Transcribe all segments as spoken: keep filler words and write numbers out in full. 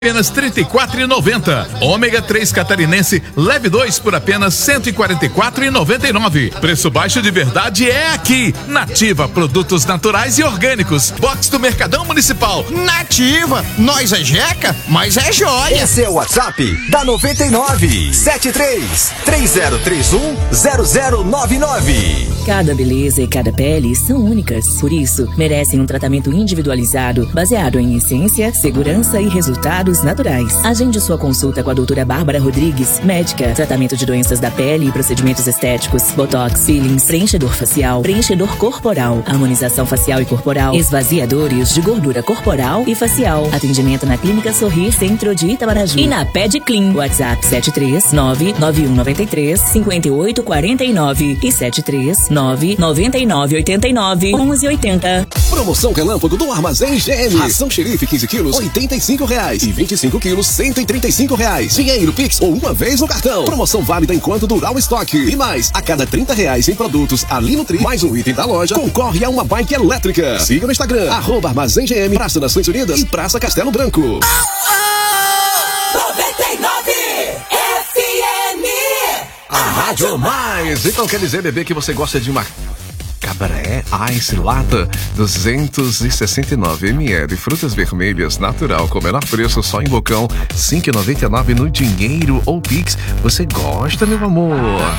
apenas trinta e quatro reais e noventa centavos. Ômega três catarinense, leve dois por apenas cento e quarenta e quatro reais e noventa e nove centavos. Preço baixo de verdade é aqui. Nativa, produtos naturais e orgânicos. Box do Mercadão Municipal. Nativa, nós é jeca, mas é joia. Esse é o WhatsApp da noventa e nove, sete três três zero três um zero zero nove nove. Cada beleza e cada pele são únicas. Por isso, merecem um tratamento individualizado, baseado em essência, segurança e resultados naturais. Agende sua consulta com a doutora Bárbara Rodrigues, médica, tratamento de doenças da pele e procedimentos estéticos, botox, peelings, preenchedor facial, preenchedor corporal, harmonização facial e corporal, esvaziadores de gordura corporal e facial. Atendimento na Clínica Sorrir, Centro de Itamaraju e na Ped Clean. WhatsApp sete três nove nove um nove três cinco oito quatro nove e sete três nove nove nove oito nove onze oitenta. Promoção Relâmpago do Armazém G M. Ração Xerife quinze quilos, oitenta e cinco reais. E vinte e cinco quilos, cento e trinta e cinco reais. Dinheiro Pix ou uma vez no cartão. Promoção válida enquanto durar o estoque. E mais, a cada trinta reais em produtos ali no Tri, mais um item da loja, concorre a uma bike elétrica. Siga no Instagram, arroba Armazém G M, Praça Nações Unidas e Praça Castelo Branco. noventa e nove F M. A Rádio Mais. Então quer dizer, bebê, que você gosta de uma Cabaré Ice Lata duzentos e sessenta e nove mililitros, frutas vermelhas natural com menor preço só em Bocão, cinco reais e noventa e nove centavos no Dinheiro ou Pix. Você gosta, meu amor?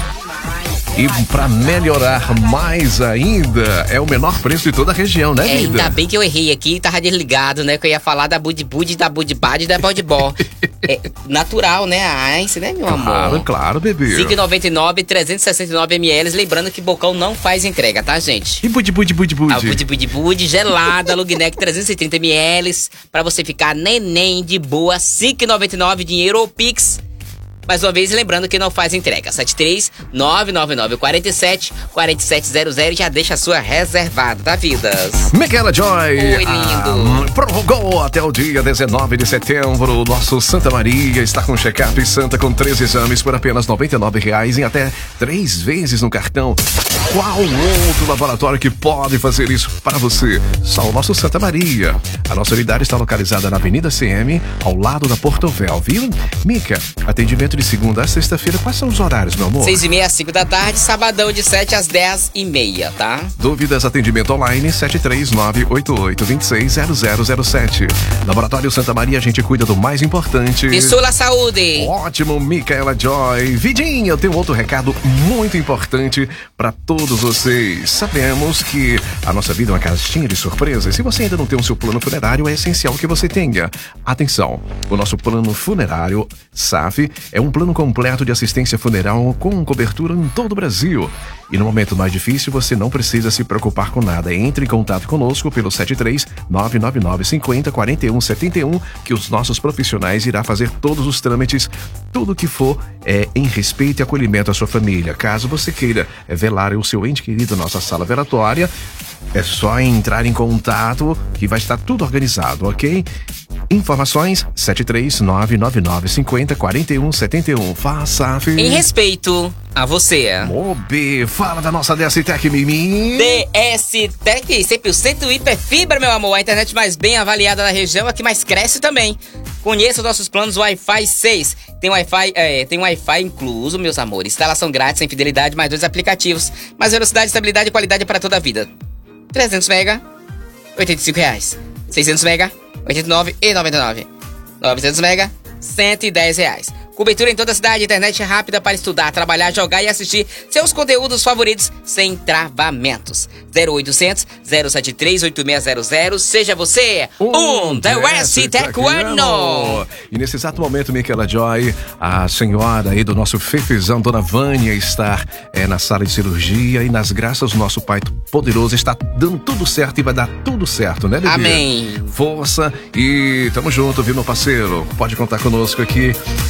E pra melhorar mais ainda, é o menor preço de toda a região, né, é, vida? Ainda bem que eu errei aqui, tava desligado, né? Que eu ia falar da Bud Bud, da Bud Bad e da Bud Bó. É natural, né? A Ice, né, meu amor? Claro, claro, bebê. cinco reais e noventa e nove centavos, trezentos e sessenta e nove mililitros. Lembrando que Bocão não faz entrega, tá, gente? E Bud Bud Bud Bud? A Bud Bud Bud, gelada, Lugneck trezentos e trinta mililitros. Pra você ficar neném de boa, cinco reais e noventa e nove centavos, Dinheiro ou Pix. Mais uma vez, lembrando que não faz entrega. sete três nove nove nove quatro sete quatro sete zero zero e já deixa a sua reservada, tá, vidas? Michaela Joy. Oi, lindo. Ah, prorrogou até o dia dezenove de setembro. O nosso Santa Maria está com check-up Santa com três exames por apenas noventa e nove reais em até três vezes no cartão. Qual outro laboratório que pode fazer isso para você? Só o nosso Santa Maria. A nossa unidade está localizada na Avenida C M, ao lado da Portovel, viu? Mica, atendimento de segunda a sexta-feira. Quais são os horários, meu amor? Seis e meia, cinco da tarde, sabadão de sete às dez e meia, tá? Dúvidas, atendimento online sete três nove oito oito dois seis zero zero zero sete. Laboratório Santa Maria, a gente cuida do mais importante. Pissula Saúde. Ótimo, Micaela Joy. Vidinha, eu tenho outro recado muito importante para todos vocês. Sabemos que a nossa vida é uma caixinha de surpresas. Se você ainda não tem o seu plano funerário, é essencial que você tenha. Atenção, o nosso plano funerário S A F é um plano completo de assistência funeral com cobertura em todo o Brasil. E no momento mais difícil, você não precisa se preocupar com nada. Entre em contato conosco pelo sete três nove nove nove cinco zero quatro um sete um, que os nossos profissionais irá fazer todos os trâmites, tudo que for é em respeito e acolhimento à sua família. Caso você queira velar o seu ente querido na nossa sala velatória, é só entrar em contato que vai estar tudo organizado, ok? Informações sete três nove nove nove cinco zero quatro um sete um. Faça, filho. Em respeito a você. Mobi, fala da nossa D S Tech, Mimi. D S Tech, cem por cento hiperfibra, meu amor. A internet mais bem avaliada da região, a que mais cresce também. Conheça os nossos planos Wi-Fi seis. Tem Wi-Fi, é, tem Wi-Fi incluso, meus amores. Instalação grátis, sem fidelidade, mais dois aplicativos. Mais velocidade, estabilidade e qualidade para toda a vida. trezentos mega, oitenta e cinco reais. seiscentos mega, oitenta e nove reais e noventa e nove centavos. novecentos mega, cento e dez reais. Cobertura em toda a cidade, internet rápida para estudar, trabalhar, jogar e assistir seus conteúdos favoritos sem travamentos. zero oitocentos, zero sete três, oito seis zero zero. Seja você um D S Tecuano. E nesse exato momento, Micaela Joy, a senhora aí do nosso fefezão, Dona Vânia, está é, na sala de cirurgia e nas graças do nosso Pai Poderoso está dando tudo certo e vai dar tudo certo, né, bebê? Amém. Força e tamo junto, viu, meu parceiro? Pode contar conosco aqui, tá bom?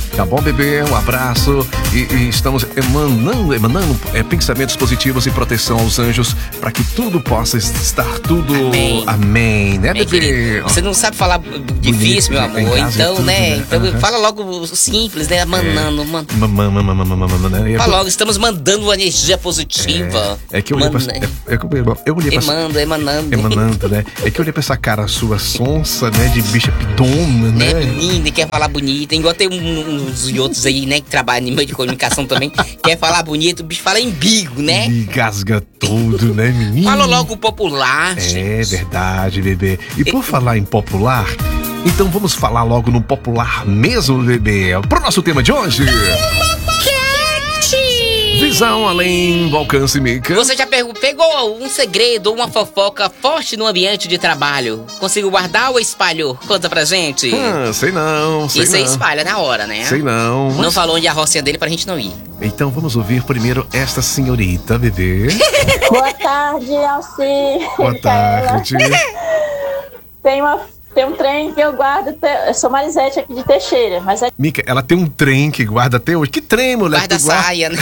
bebê, um abraço e, e estamos emanando, emanando é, pensamentos positivos e proteção aos anjos para que tudo possa estar tudo... Amém. Amém, né, Amém, bebê? querido. Você não sabe falar difícil, Bonito, meu amor. em casa Então, e tudo, né? né? Então, Uhum. fala logo o simples, né? Manando, man... Mamã, mamã, mamã, mamã, né? Fala logo, estamos mandando uma energia positiva. É, é que eu olhei Man... pra, é, é que eu, eu olhei pra, Emando, emanando. emanando, né? É que eu olhei pra essa cara sua sonsa, né? De bicha pitona, Né, né? menina, quer falar bonito. Igual tem um- uns e outros aí, né, que trabalham no meio de comunicação também. Quer falar bonito, o bicho fala embigo, né? E gasga tudo, né, menino? Fala logo o popular, É gente. verdade, bebê. E por falar em popular, então vamos falar logo no popular mesmo, bebê. Pro nosso tema de hoje. Visão além do alcance, Mica. Você já pegou, pegou um segredo ou uma fofoca forte no ambiente de trabalho? Conseguiu guardar ou espalhou? Conta pra gente. Ah, sei não, sei Isso não. aí espalha na hora, né? Sei não. Não Mas- falou onde é a rocinha dele pra gente não ir. Então vamos ouvir primeiro esta senhorita, bebê. Boa tarde, Alci. Boa tarde. Tem, uma, tem um trem que eu guardo. te- Eu sou Marisete aqui de Teixeira, mas é Mica, ela tem um trem que guarda até hoje. Que trem, mulher? Guarda Tu guarda- saia, né?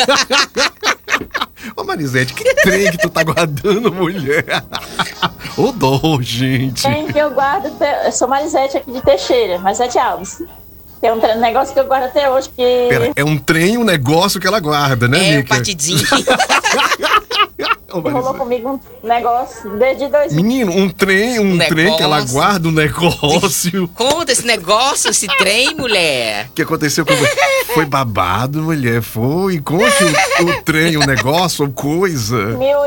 Ô, Marisete, que trem que tu tá guardando, mulher? Ô, dó, gente. trem que eu guardo. te- Eu sou Marisete aqui de Teixeira, Marisete Alves. Tem um tre- negócio que eu guardo até hoje que. Pera, é um trem, um negócio que ela guarda, né, É, o Mica? partidinho. Ô, Rolou Marisete. comigo um negócio desde dois mil. Menino, um trem, um Um trem que ela negócio. guarda um negócio. Conta esse negócio, esse trem, mulher. O que aconteceu com você? Foi babado, mulher, foi. Conte o, o trem, o negócio, ou coisa. mil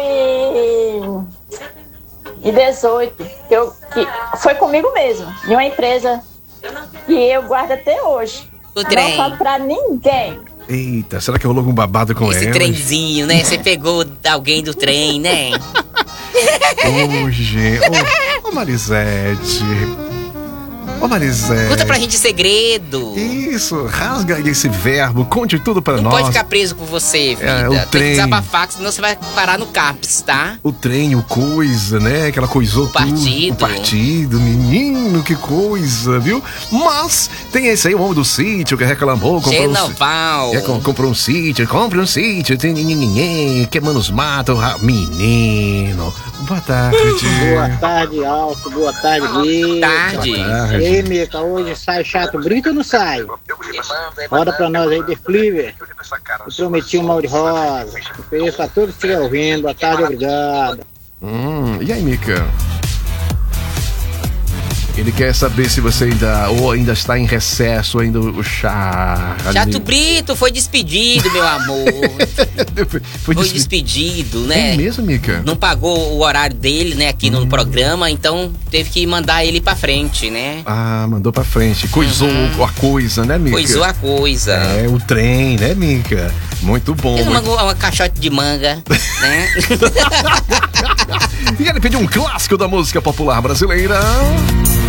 e dezoito, que eu, que foi comigo mesmo, em uma empresa que eu guardo até hoje. O trem. Não falo pra ninguém. Eita, será que rolou algum babado com Esse ela? trenzinho, né? Você pegou alguém do trem, né? Ô, gente. Ô, ô, Marisete. Ô, Marisete. Conta pra gente segredo. Isso, rasga aí esse verbo, conte tudo pra Não nós. pode ficar preso com você, vida. É, o Tem trem. que desabafar, senão você vai parar no CAPS, tá? O trem, o coisa, né? Que ela coisou tudo. partido. O partido, menino, que coisa, viu? Mas tem esse aí, o homem do sítio que reclamou. comprou um, Genoval. é, com- comprou um sítio, compra um sítio, tem ninguém, queimando os matos. ra- Menino, boa tarde. Boa tarde, Alto. Boa tarde, Gui. Tarde. Boa tarde. E aí, Mica, hoje sai chato brito ou não sai? Roda pra nós aí, The Fliver. Eu prometi um mal de rosa. Ofereço a todos que estiverem ouvindo. Boa tarde, obrigado. Hum, e aí, Mica? Ele quer saber se você ainda ou ainda está em recesso, ainda o chá. Chato Brito foi despedido, meu amor. Foi, Foi despe- despedido, né? É mesmo, Mica? Não pagou o horário dele, né, aqui no programa, então teve que mandar ele pra frente, né? Ah, mandou pra frente. Coisou a coisa, né, Mica? Coisou a coisa. É, o trem, né, Mica? Muito bom. Ele muito- mandou uma caixote de manga, né? E ele pediu um clássico da música popular brasileira.